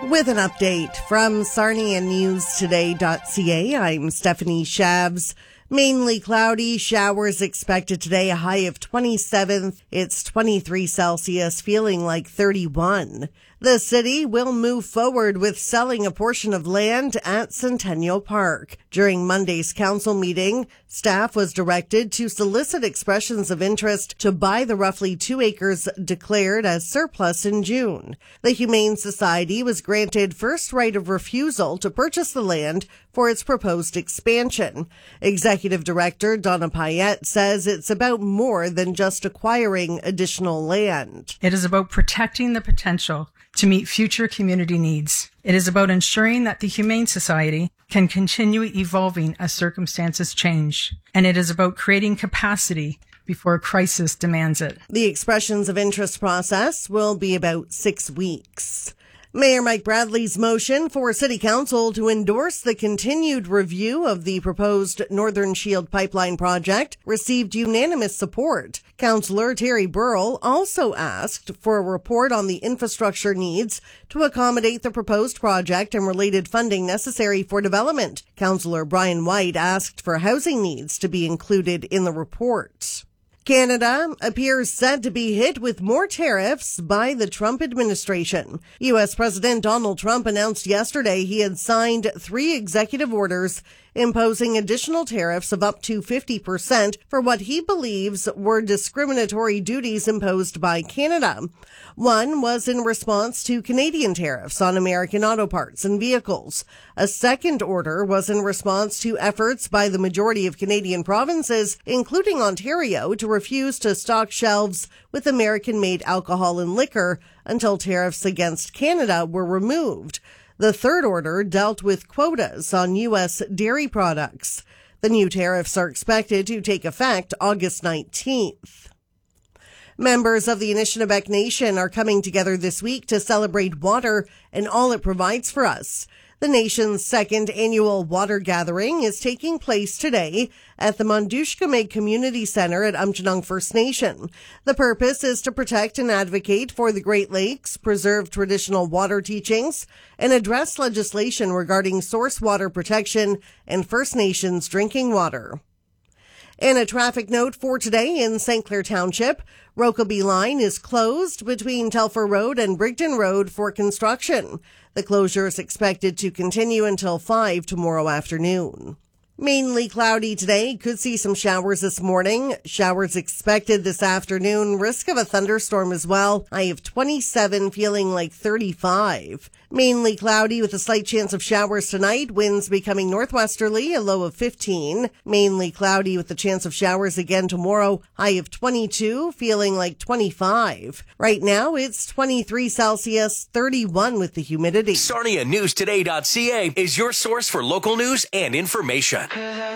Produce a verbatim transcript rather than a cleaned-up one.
With an update from Sarnia News Today dot C A, I'm Stephanie Shabs. Mainly cloudy, showers expected today, a high of twenty-seven. It's twenty-three Celsius, feeling like thirty-one. The city will move forward with selling a portion of land at Centennial Park. During Monday's council meeting, staff was directed to solicit expressions of interest to buy the roughly two acres declared as surplus in June. The Humane Society was granted first right of refusal to purchase the land for its proposed expansion. Executive Director Donna Payette says it's about more than just acquiring additional land. It is about protecting the potential to meet future community needs. It is about ensuring that the Humane Society can continue evolving as circumstances change. And it is about creating capacity before a crisis demands it. The expressions of interest process will be about six weeks. Mayor Mike Bradley's motion for City Council to endorse the continued review of the proposed Northern Shield Pipeline project received unanimous support. Councillor Terry Burrell also asked for a report on the infrastructure needs to accommodate the proposed project and related funding necessary for development. Councillor Brian White asked for housing needs to be included in the report. Canada appears set to be hit with more tariffs by the Trump administration. U S President Donald Trump announced yesterday he had signed three executive orders imposing additional tariffs of up to fifty percent for what he believes were discriminatory duties imposed by Canada. One was in response to Canadian tariffs on American auto parts and vehicles. A second order was in response to efforts by the majority of Canadian provinces, including Ontario, to refuse to stock shelves with American-made alcohol and liquor until tariffs against Canada were removed. The third order dealt with quotas on U S dairy products. The new tariffs are expected to take effect August nineteenth. Members of the Anishinaabe Nation are coming together this week to celebrate water and all it provides for us. The nation's second annual water gathering is taking place today at the Mondushkameg Community Center at Aamjiwnaang First Nation. The purpose is to protect and advocate for the Great Lakes, preserve traditional water teachings, and address legislation regarding source water protection and First Nations drinking water. And a traffic note for today in Saint Clair Township. Rokeby line is closed between Telfer Road and Brigden Road for construction. The closure is expected to continue until five tomorrow afternoon. Mainly cloudy today. Could see some showers this morning. Showers expected this afternoon. Risk of a thunderstorm as well. High of twenty-seven, feeling like thirty-five. Mainly cloudy with a slight chance of showers tonight. Winds becoming northwesterly, a low of fifteen. Mainly cloudy with the chance of showers again tomorrow. High of twenty-two, feeling like twenty-five. Right now, it's twenty-three Celsius, thirty-one with the humidity. Sarnia News Today dot C A is your source for local news and information.